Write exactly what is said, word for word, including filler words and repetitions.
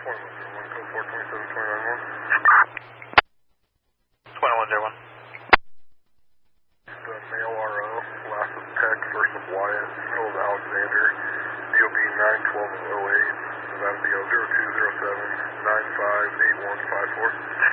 twenty-one zero one. The male R O, last of Tech, first of Wyatt, middle of Alexander, D O B nine twelve oh eight, Nevada D O zero two zero seven nine five eight one five four.